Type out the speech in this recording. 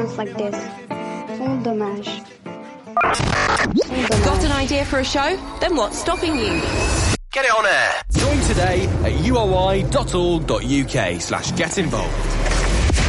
sounds like this. Sont dommage. Got an idea for a show? Then what's stopping you? Get it on air. Join today at uoi.org.uk/get involved.